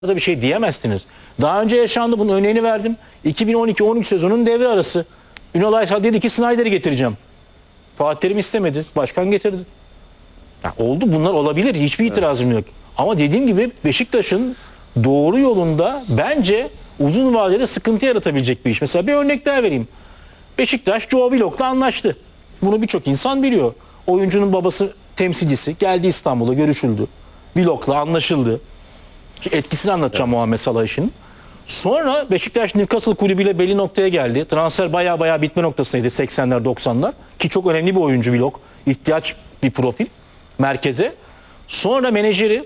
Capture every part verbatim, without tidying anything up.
da bir şey diyemezsiniz. Daha önce yaşandı, bunun örneğini verdim. iki bin on iki on üç sezonun devre arası. Ünal Aysal dedi ki Snyder'i getireceğim. Fatih Terim istemedi. Başkan getirdi. Ya oldu, bunlar olabilir. Hiçbir itirazım yok. Ama dediğim gibi Beşiktaş'ın doğru yolunda bence uzun vadede sıkıntı yaratabilecek bir iş. Mesela bir örnek daha vereyim. Beşiktaş Joe Willock'la anlaştı. Bunu birçok insan biliyor. Oyuncunun babası temsilcisi geldi, İstanbul'a görüşüldü. Willock'la anlaşıldı. Etkisini anlatacağım evet. Muhammed Salah işinin. Sonra Beşiktaş Newcastle kulübüyle belli noktaya geldi. Transfer baya baya bitme noktasındaydı seksenler doksanlar. Ki çok önemli bir oyuncu Willock. İhtiyaç bir profil merkeze. Sonra menajeri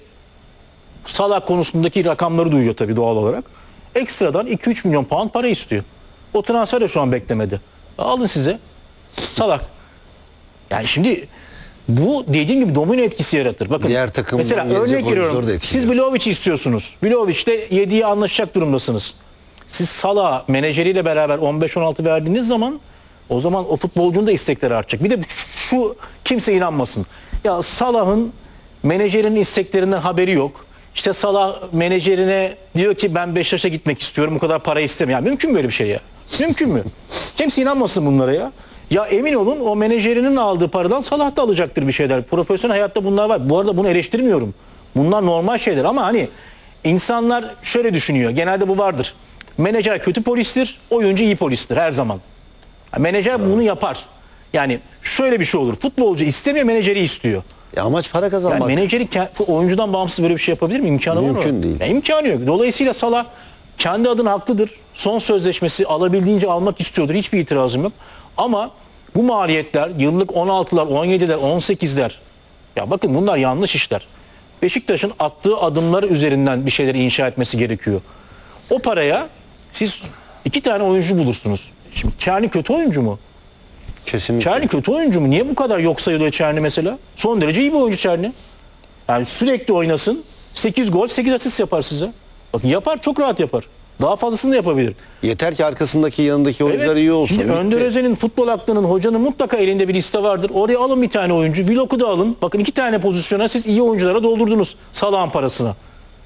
Salah konusundaki rakamları duyuyor tabii doğal olarak. Ekstradan iki üç milyon pound para istiyor. O transfer de şu an beklemedi. Alın size Salah. Yani şimdi bu dediğim gibi domino etkisi yaratır. Bakın diğer mesela örnek veriyorum. Siz Vlahovic'i istiyorsunuz. Vlahovic'te yediye anlaşacak durumdasınız. Siz Salah menajeriyle beraber on beş on altı verdiğiniz zaman o zaman o futbolcunun da istekleri artacak. Bir de şu, kimse inanmasın. Ya Salah'ın menajerinin isteklerinden haberi yok. İşte Salah menajerine diyor ki ben Beşiktaş'a gitmek istiyorum. Bu kadar para istemiyorum. Ya mümkün mü böyle bir şey ya? Mümkün mü? Kimse inanmasın bunlara ya. Ya emin olun o menajerinin aldığı paradan Salah da alacaktır bir şeyler. Profesyonel hayatta bunlar var. Bu arada bunu eleştirmiyorum. Bunlar normal şeyler ama hani insanlar şöyle düşünüyor. Genelde bu vardır. Menajer kötü polistir, oyuncu iyi polistir her zaman. Yani menajer evet. bunu yapar. Yani şöyle bir şey olur. Futbolcu istemiyor, menajeri istiyor. Ya amaç para kazanmak. Yani menajeri oyuncudan bağımsız böyle bir şey yapabilir mi? İmkanı var mı? Mümkün değil. Yani imkanı yok. Dolayısıyla Salah kendi adına haklıdır. Son sözleşmesi alabildiğince almak istiyordur. Hiçbir itirazım yok. Ama bu maliyetler yıllık on altılar, on yediler, on sekizler. Ya bakın bunlar yanlış işler. Beşiktaş'ın attığı adımlar üzerinden bir şeyleri inşa etmesi gerekiyor. O paraya siz iki tane oyuncu bulursunuz. Şimdi Çerni kötü oyuncu mu? Kesinlikle. Çerni kötü oyuncu mu? Niye bu kadar yok sayılıyor Çerni mesela? Son derece iyi bir oyuncu Çerni. Yani sürekli oynasın. sekiz gol, sekiz asist yapar size. Bakın yapar, çok rahat yapar. Daha fazlasını da yapabilir. Yeter ki arkasındaki yanındaki oyuncular evet. iyi olsun. Şimdi Önder Özen'in futbol aklının, hocanın mutlaka elinde bir liste vardır. Oraya alın bir tane oyuncu. Willock'u da alın. Bakın iki tane pozisyona siz iyi oyunculara doldurdunuz Salah'ın parasına.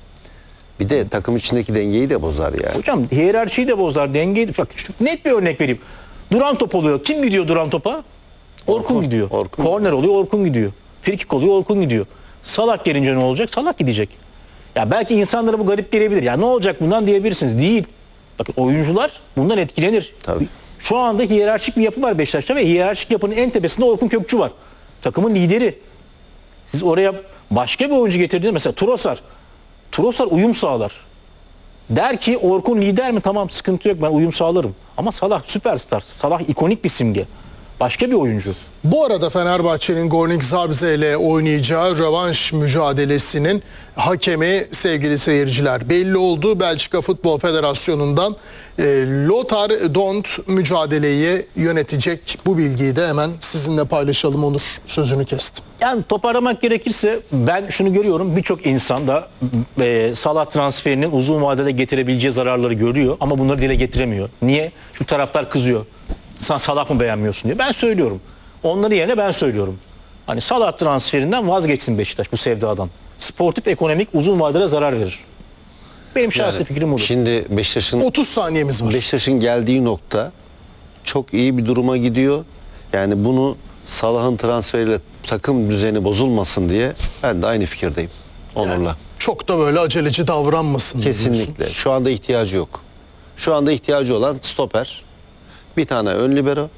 Bir de takım içindeki dengeyi de bozar yani. Hocam hiyerarşiyi de bozar. Dengeyi. Bak net bir örnek vereyim. Duran top oluyor. Kim gidiyor duran topa? Orkun, Orkun gidiyor. Orkun. Korner oluyor, Orkun gidiyor. Frikik oluyor, Orkun gidiyor. Salah gelince ne olacak? Salah gidecek. Ya belki insanlara bu garip gelebilir. Ya ne olacak bundan diyebilirsiniz. Değil. Bakın oyuncular bundan etkilenir. Tabii. Şu anda hiyerarşik bir yapı var Beşiktaş'ta ve hiyerarşik yapının en tepesinde Orkun Kökçü var. Takımın lideri. Siz oraya başka bir oyuncu getirdiğiniz mesela Trossard. Trossard uyum sağlar. Der ki Orkun lider mi? Tamam sıkıntı yok ben uyum sağlarım. Ama Salah süperstar. Salah ikonik bir simge. Başka bir oyuncu. Bu arada Fenerbahçe'nin Gornik Zabrze ile oynayacağı rövanş mücadelesinin hakemi sevgili seyirciler belli oldu. Belçika Futbol Federasyonu'ndan e, Lothar Dont mücadeleyi yönetecek. Bu bilgiyi de hemen sizinle paylaşalım. Onur, sözünü kestim. Yani toparlamak gerekirse ben şunu görüyorum. Birçok insan da e, Salah transferinin uzun vadede getirebileceği zararları görüyor ama bunları dile getiremiyor. Niye? Şu taraftar kızıyor. Sen Salah mı beğenmiyorsun diye. Ben söylüyorum. Onların yerine ben söylüyorum. Hani Salah transferinden vazgeçsin Beşiktaş bu sevdadan. Sportif, ekonomik uzun vadede zarar verir. Benim şahsi yani, fikrim budur. Şimdi Beşiktaş'ın otuz saniyemiz var. Beşiktaş'ın geldiği nokta çok iyi bir duruma gidiyor. Yani bunu Salah'ın transferiyle takım düzeni bozulmasın diye ben de aynı fikirdeyim Onur'la. Yani, çok da böyle aceleci davranmasın. Kesinlikle. Şu anda ihtiyacı yok. Şu anda ihtiyacı olan stoper, bir tane ön libero,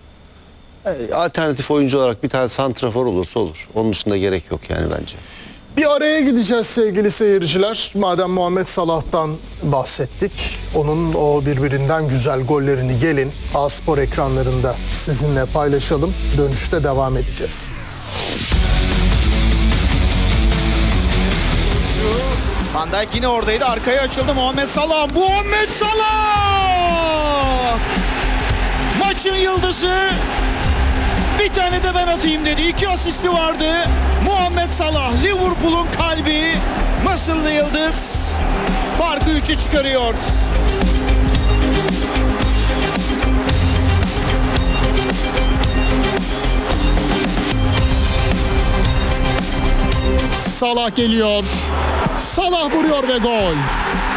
alternatif oyuncu olarak bir tane santrafor olursa olur. Onun dışında gerek yok yani bence. Bir araya gideceğiz sevgili seyirciler. Madem Muhammed Salah'tan bahsettik. Onun o birbirinden güzel gollerini gelin A-Spor ekranlarında sizinle paylaşalım. Dönüşte devam edeceğiz. Van Dijk yine oradaydı. Arkaya açıldı Muhammed Salah. Muhammed Salah! Maçın yıldızı. Bir tane de ben atayım dedi. İki asisti vardı. Muhammed Salah, Liverpool'un kalbi. Mısırlı yıldız. Farkı üçe çıkarıyor. Salah geliyor. Salah vuruyor ve gol.